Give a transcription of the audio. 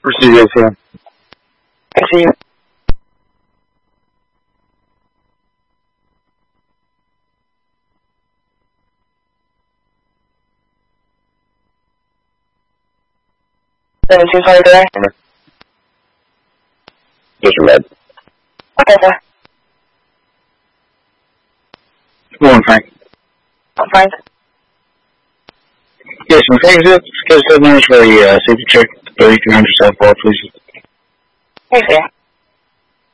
Receive it, sir. Receive. There. Just red. Okay, sir. Come on, Frank. I'm fine. Yes, I'm Frank. Schedule 7 minutes for the safety check. 3300 South Ball, please. Hey, sir.